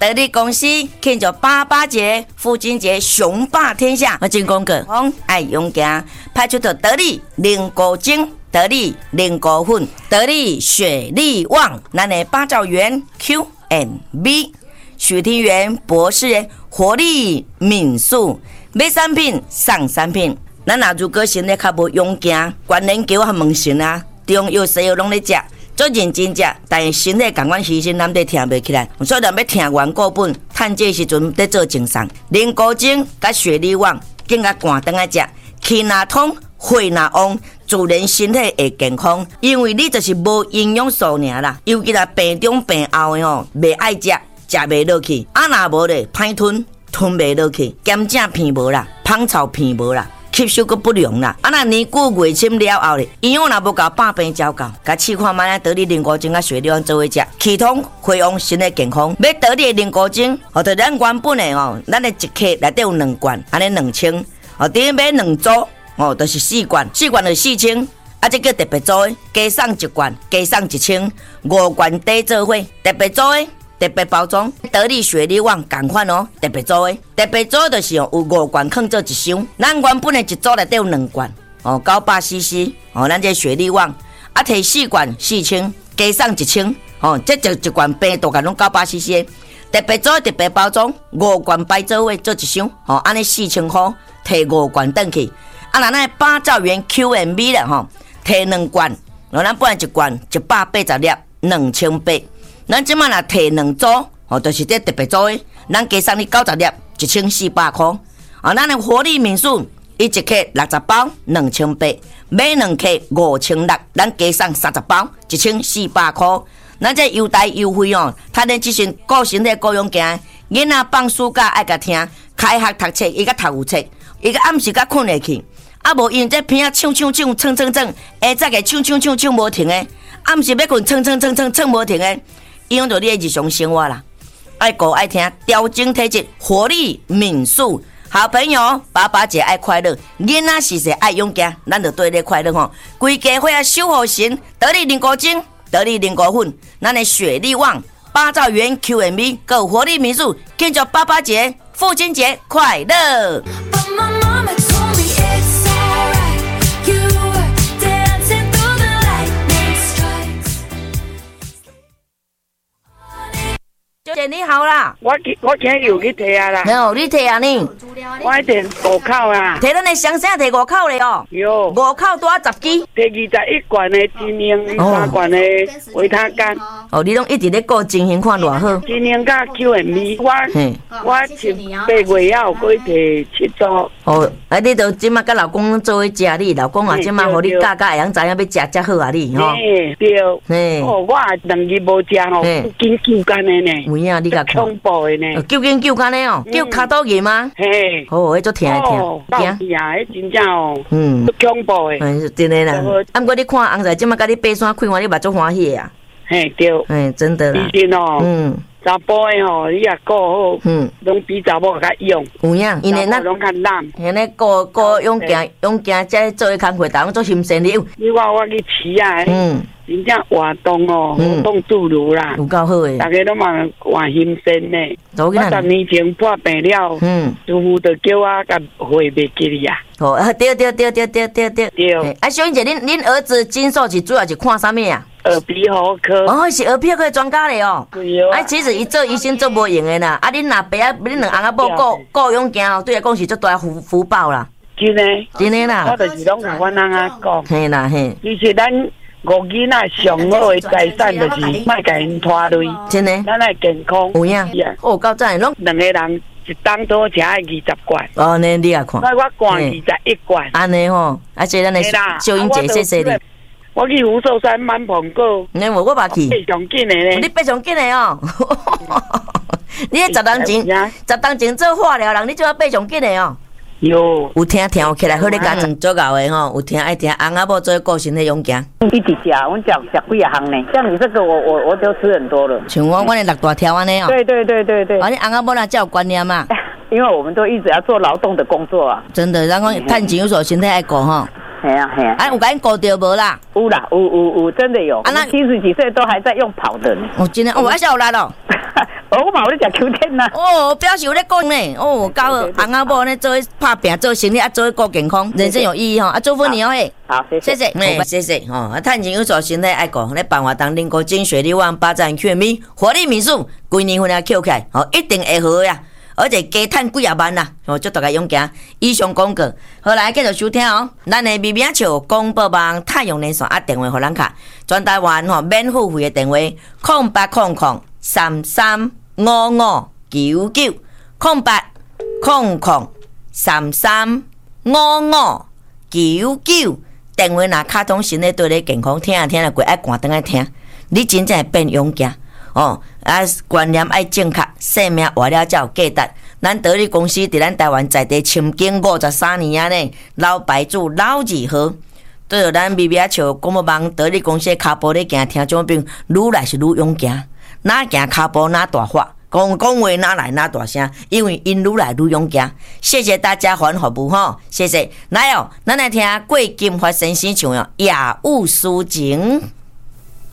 得力公司庆祝88节、父亲节，雄霸天下。我真讲过，爱勇敢，派出的得力零果精、得力零果粉、得力雪力旺，咱的八兆元 Q&B。许庭元博士活力民宿买产品送产品，咱若如果身体较无勇敢，关联叫我问神啊，中药西药拢咧食，做认真食，但是身体感官牺牲，咱得听袂起来。所以咱要听完个本，趁这时阵得做正常。零古精甲雪力旺，更加寒顿来食，气若通，血若旺，自然身体会健康。因为你就是无营养素尔啦，尤其là病中病后的吼，袂爱食。食袂落去，若无咧，歹吞，吞袂落去，咸正片无啦，芳草片无啦，吸收阁不良啦。若年久月深了后咧，营养若无够，百病照到。甲试看卖得力零古精甲雪力旺做伙食，气通血旺，身体健康。要得力零古精，就咱原本的咱的一克内底有2罐，安尼2000，等于买2组，就是4罐，4罐就4000。这叫特别组的，加送1罐，加送1000，5罐底做伙，特别组的。特别包装，得力雪力旺同款特别组的，特别组就是有5罐放做一箱，咱原本的一组内底有2罐，900cc，咱这雪力旺摕4罐4000，加送1000，这一罐平大概拢900cc，特别组特别包装，5罐摆做伙做一箱，安尼4000块，摕5罐回去，若咱8兆元 Q&B 啦摕2罐，咱本来1罐180粒，2800。咱即摆若摕2组，就是这特别组的，咱加送你90粒，1400块。咱的活力民宿，伊1克60包，2800，买2克5600，咱加送30包，1400块。咱这优待优惠他连即阵顾身体顾勇健，囡仔放暑假爱甲听，开学读册伊甲读有册，伊甲暗时甲困下去，无因这片唱，下早个唱无停的，暗时要困唱无停的。影响到你的日常生活啦，爱顾爱听，调整体质，活力民宿，好朋友爸节爱快乐，囡仔时爱勇敢，咱就对你快乐吼。规家伙守护神，得力零古精，得力零古粉，咱的雪力旺8兆元 Q&B， 够活力民宿，庆祝88节、父亲节快乐。姐你好啦， 我今日又去摕啊啦。 哦，你摕啊呢？ 我摕5口啊。 摕咱的双生摕5口嘞哦。 有。 5口多10支。 摕21罐的精英，3罐的维他干。 你拢一直咧顾情形看偌好。 精英甲 Q&B， 我18月要过摕7组。 你都即马甲老公做伙食你，老公啊，即马互你教会晓知影要食才好啊你吼。 对。我2日无食吼，紧救干的呢。 有影你甲看。 恐怖的呢。 救干的哦，救卡肚炎吗？ 嘿。 迄足疼疼。 惊啊！迄真正哦。恐怖的。 真的啦。不过你看红仔即马甲你爬山开完，你嘛足欢喜的啊。 嘿，对。 真的啦。 以前哦。查甫的吼，你也顾好，拢比查某较勇。 有影，因为咱拢较懒。 因为顾勇敢，才做些工课，但做心善了。 你话我去饲啊，真正活动哦，活动自如啦， 有够好诶。 大家都嘛换心善呢。我10年前破病了，师傅就叫我甲会袂记哩啊。 对。对。小英姐，恁儿子金寿是主要是看啥物啊？ 耳鼻喉科。 是耳鼻喉科专家嘞哦。 对哦。 其实伊做医生做无用诶啦，恁阿爸恁两翁仔某顾勇健对来讲是足大福报啦。 真诶啦。 我就是拢甲阮翁仔讲。 嘿啦嘿。 其实咱5囡仔上好诶财产就是莫甲因拖累。 真诶。 咱爱健康。 有影。到赞拢 2个人一当多食爱20罐。 你也看。 我灌21罐。 安尼吼，所以咱的小英姐谢谢你。 我去福寿山满澎湖， 我嘛去。 爬上紧的呢。 你爬上紧的哦。你10当前做化疗人，你就要爬上紧的哦。有听起来好咧，家做搞的吼，有听爱听，翁仔某做顾身体勇健。 一直吃，我吃几啊行呢。像你这个，我就吃很多了。 像我的6大条安尼哦。 对。 你翁仔某哪才有观念嘛？ 因为我们都一直要做劳动的工作啊。 真的，然后趁钱有时候身体爱顾吼。 系啊。 有甲因顾到无啦？ 有啦，有，真的有。那70几岁都还在用跑的呢。 真的，还是有力哦。 我嘛有咧食秋天呐。 哦，表示有咧讲呢。哦，搞翁仔某呢做拍拼做生意，做顾健康，人生有意义吼。祝福你哦嘿。 好，谢谢， 谢谢哦。趁钱有做身体爱顾，咧办活当林国精水力旺8站全米活力民宿，规年份啊扣起来，哦，一定会好呀。而且加赚几啊万啦，哦，祝大家勇敢。以上广告，好来继续收听哦。咱的微名笑广播网太阳连线电话互咱卡，全台湾吼免付费的电话0800335599，0800335599，电话若卡通身体对你健康，听啊听啊过爱关灯来听，你真正会变勇敢。哦，观念爱正确，生命活了才有价值。咱得力公司伫咱台湾在地深耕53年啊呢，老牌子老字号，对着咱微微笑广播网得力公司的骹步咧行，听众朋友愈来是愈勇敢，哪行骹步哪大发，讲话哪来哪大声，因为因愈来愈勇敢。谢谢大家还服务吼，谢谢。来哦，咱来听过金发先生唱哦，《夜雾抒情》。